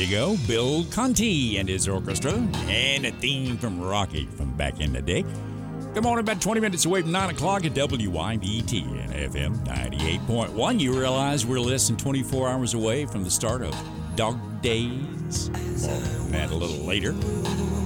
you go. Bill Conti and his orchestra, and a theme from Rocky from back in the day. Good morning, about 20 minutes away from 9 o'clock at WYBT and FM 98.1. You realize we're less than 24 hours away from the start of Dog Days? More on that a little later.